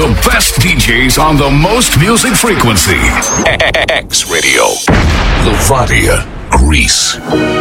The best DJs on the most music frequency. X Radio. Levadia, Greece.